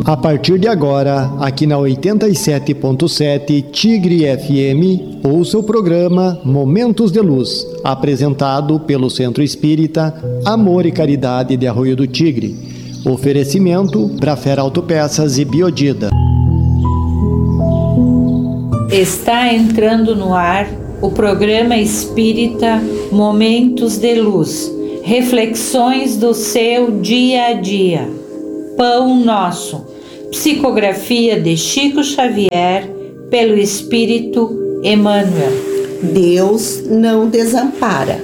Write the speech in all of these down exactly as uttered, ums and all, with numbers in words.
A partir de agora, aqui na oitenta e sete ponto sete Tigre F M, ouça o programa Momentos de Luz, apresentado pelo Centro Espírita Amor e Caridade de Arroio do Tigre. Oferecimento Brafera Autopeças e Biodida. Está entrando no ar o programa espírita Momentos de Luz, reflexões do seu dia a dia. Pão Nosso, psicografia de Chico Xavier, pelo Espírito Emmanuel. Deus não desampara.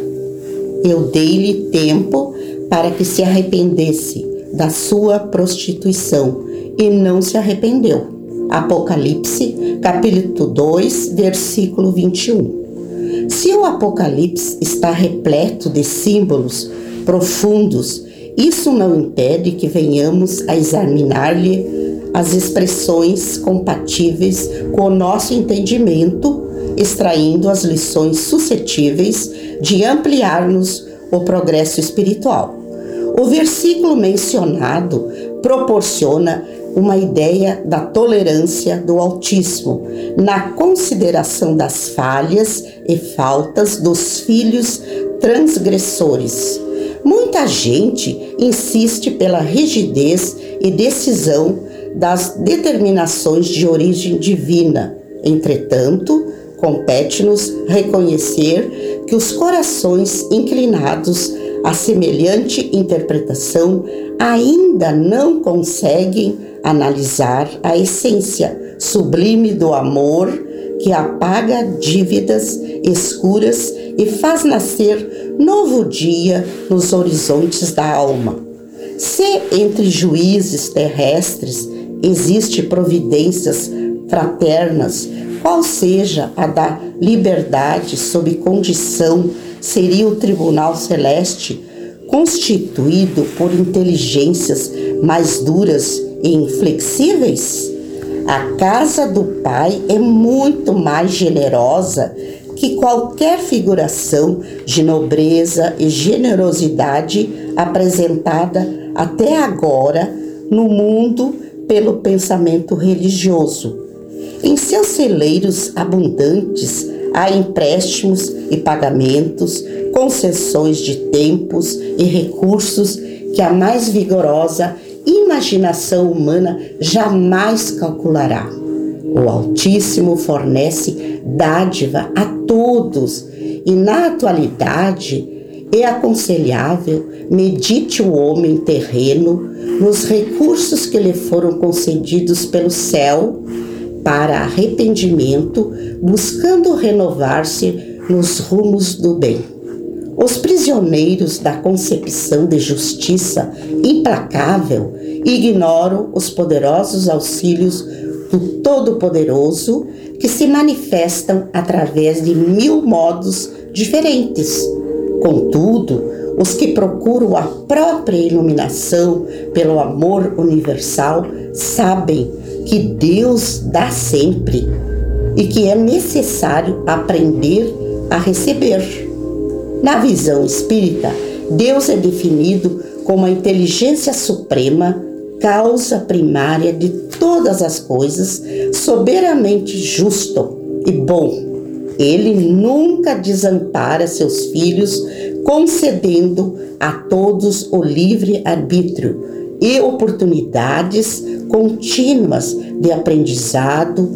Eu dei-lhe tempo para que se arrependesse da sua prostituição e não se arrependeu. Apocalipse, capítulo dois, versículo vinte e um. Se o Apocalipse está repleto de símbolos profundos, isso não impede que venhamos a examinar-lhe as expressões compatíveis com o nosso entendimento, extraindo as lições suscetíveis de ampliar-nos o progresso espiritual. O versículo mencionado proporciona uma ideia da tolerância do Altíssimo na consideração das falhas e faltas dos filhos transgressores. Muita gente insiste pela rigidez e decisão das determinações de origem divina. Entretanto, compete-nos reconhecer que os corações inclinados a semelhante interpretação ainda não conseguem analisar a essência sublime do amor que apaga dívidas escuras e faz nascer novo dia nos horizontes da alma. Se entre juízes terrestres existe providências fraternas, qual seja a da liberdade sob condição, seria o tribunal celeste, constituído por inteligências mais duras e inflexíveis? A casa do Pai é muito mais generosa que qualquer figuração de nobreza e generosidade apresentada até agora no mundo pelo pensamento religioso. Em seus celeiros abundantes há empréstimos e pagamentos, concessões de tempos e recursos que a mais vigorosa imaginação humana jamais calculará. O Altíssimo fornece dádiva a todos e, na atualidade, é aconselhável medite o homem terreno nos recursos que lhe foram concedidos pelo céu para arrependimento, buscando renovar-se nos rumos do bem. Os prisioneiros da concepção de justiça implacável ignoram os poderosos auxílios do Todo-Poderoso que se manifestam através de mil modos diferentes. Contudo, os que procuram a própria iluminação pelo amor universal sabem que Deus dá sempre e que é necessário aprender a receber. Na visão espírita, Deus é definido como a inteligência suprema, causa primária de todas as coisas, soberanamente justo e bom. Ele nunca desampara seus filhos, concedendo a todos o livre arbítrio e oportunidades contínuas de aprendizado,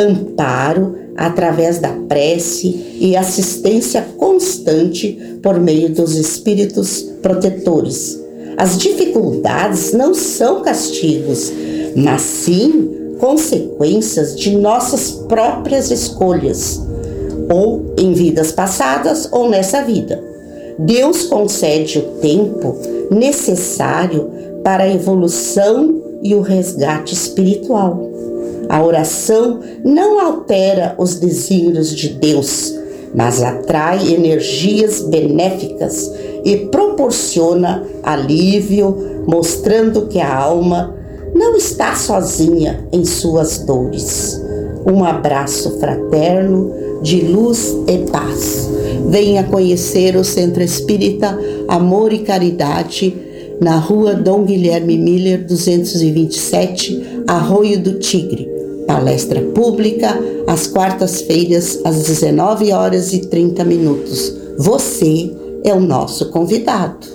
amparo através da prece e assistência constante por meio dos espíritos protetores. As dificuldades não são castigos, mas sim consequências de nossas próprias escolhas, ou em vidas passadas ou nessa vida. Deus concede o tempo necessário para a evolução e o resgate espiritual. A oração não altera os desígnios de Deus, mas atrai energias benéficas e proporciona alívio, mostrando que a alma não está sozinha em suas dores. Um abraço fraterno de luz e paz. Venha conhecer o Centro Espírita Amor e Caridade, na rua Dom Guilherme Miller, duzentos e vinte e sete, Arroio do Tigre, palestra pública às quartas-feiras às dezenove horas e trinta minutos. Você é o nosso convidado.